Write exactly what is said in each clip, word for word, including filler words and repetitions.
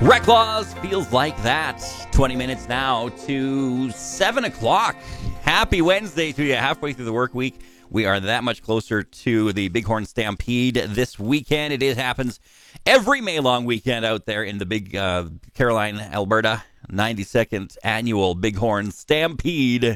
Rec Laws feels like that. twenty minutes now to seven o'clock. Happy Wednesday to you. Halfway through the work week. We are that much closer to the Bighorn Stampede this weekend. It is, happens every May long weekend out there in the big uh, Caroline, Alberta, ninety-second annual Bighorn Stampede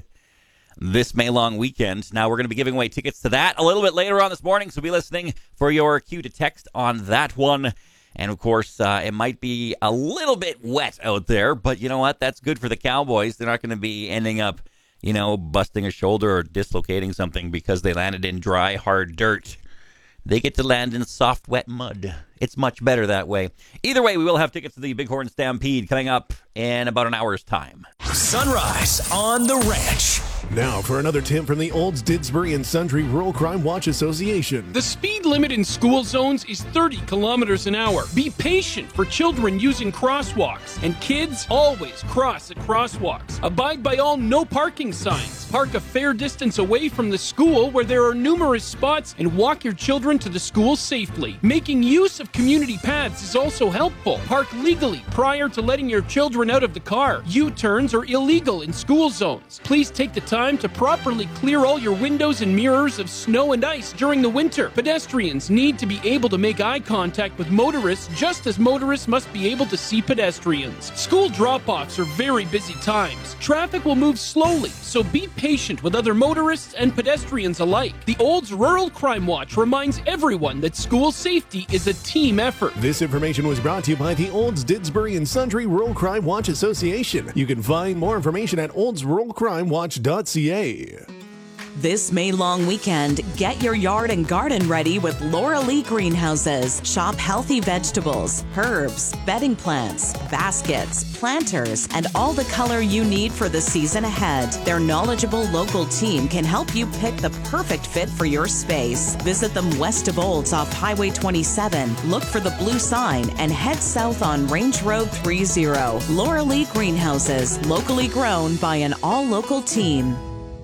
this May long weekend. Now we're going to be giving away tickets to that a little bit later on this morning, so be listening for your cue to text on that one. And, of course, uh, it might be a little bit wet out there, but you know what? That's good for the Cowboys. They're not going to be ending up, you know, busting a shoulder or dislocating something because they landed in dry, hard dirt. They get to land in soft, wet mud. It's much better that way. Either way, we will have tickets to the Bighorn Stampede coming up in about an hour's time. Sunrise on the Ranch. Now for another tip from the Olds, Didsbury and Sundry Rural Crime Watch Association. The speed limit in school zones is thirty kilometers an hour. Be patient for children using crosswalks. And kids, always cross at crosswalks. Abide by all no parking signs. Park a fair distance away from the school where there are numerous spots and walk your children to the school safely. Making use of community paths is also helpful. Park legally prior to letting your children out of the car. U-turns are illegal in school zones. Please take the time to properly clear all your windows and mirrors of snow and ice during the winter. Pedestrians need to be able to make eye contact with motorists just as motorists must be able to see pedestrians. School drop-offs are very busy times. Traffic will move slowly, so be patient with other motorists and pedestrians alike. The Olds Rural Crime Watch reminds everyone that school safety is a team effort. This information was brought to you by the Olds, Didsbury and Sundry Rural Crime Watch Association. You can find more information at olds rural crime watch dot c a. This May long weekend, get your yard and garden ready with Laura Lee Greenhouses. Shop healthy vegetables, herbs, bedding plants, baskets, planters, and all the color you need for the season ahead. Their knowledgeable local team can help you pick the perfect fit for your space. Visit them west of Olds off Highway twenty-seven. Look for the blue sign and head south on Range Road thirty. Laura Lee Greenhouses, locally grown by an all-local team.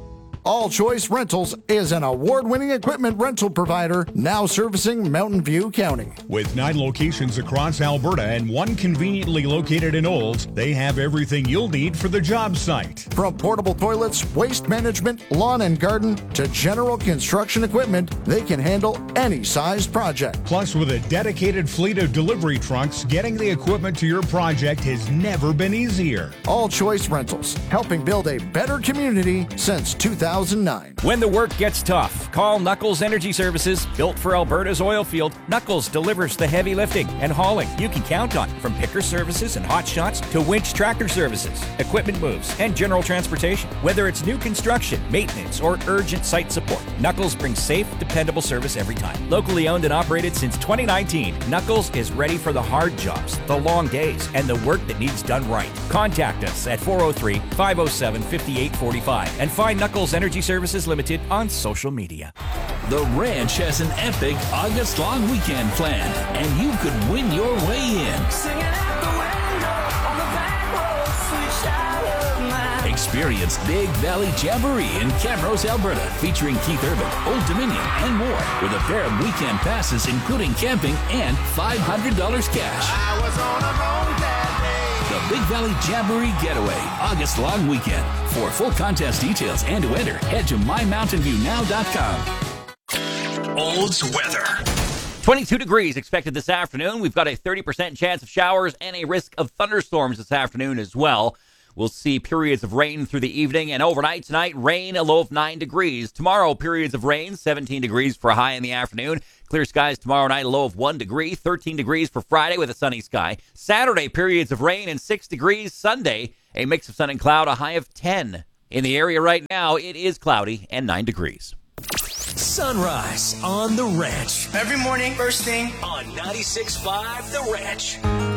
All Choice Rentals is an award-winning equipment rental provider now servicing Mountain View County. With nine locations across Alberta and one conveniently located in Olds, they have everything you'll need for the job site. From portable toilets, waste management, lawn and garden, to general construction equipment, they can handle any size project. Plus, with a dedicated fleet of delivery trucks, getting the equipment to your project has never been easier. All Choice Rentals, helping build a better community since two thousand nine. When the work gets tough, call Knuckles Energy Services. Built for Alberta's oil field, Knuckles delivers the heavy lifting and hauling you can count on. From picker services and hot shots to winch tractor services, equipment moves, and general transportation. Whether it's new construction, maintenance, or urgent site support, Knuckles brings safe, dependable service every time. Locally owned and operated since twenty nineteen, Knuckles is ready for the hard jobs, the long days, and the work that needs done right. Contact us at four oh three, five oh seven, five eight four five and find Knuckles Energy Services Limited on social media. The Ranch has an epic August-long weekend planned, and you could win your way in. Singing out the window on the back road, sweet child of mine. Experience Big Valley Jamboree in Camrose, Alberta, featuring Keith Urban, Old Dominion, and more, with a pair of weekend passes including camping and five hundred dollars cash. I was on a road that day. The Big Valley Jamboree Getaway, August-long weekend. For full contest details and to enter, head to my mountain view now dot com. Olds weather. twenty-two degrees expected this afternoon. We've got a thirty percent chance of showers and a risk of thunderstorms this afternoon as well. We'll see periods of rain through the evening, and overnight tonight, rain, a low of nine degrees. Tomorrow, periods of rain, seventeen degrees for a high in the afternoon. Clear skies tomorrow night, a low of one degree. thirteen degrees for Friday with a sunny sky. Saturday, periods of rain and six degrees. Sunday, a mix of sun and cloud, a high of ten. In the area right now, it is cloudy and nine degrees. Sunrise on the Ranch. Every morning, first thing on ninety-six point five The Ranch.